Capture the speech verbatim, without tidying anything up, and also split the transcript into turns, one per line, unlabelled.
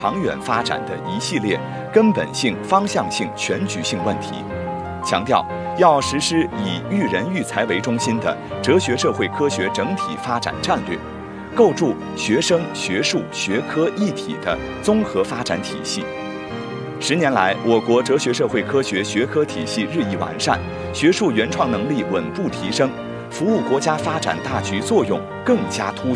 长远发展的一系列根本性、方向性、全局性问题，强调要实施以育人育才为中心的哲学社会科学整体发展战略，构筑学生、学术、学科一体的综合发展体系。十年来，我国哲学社会科学学科体系日益完善，学术原创能力稳步提升，服务国家发展大局作用更加凸显。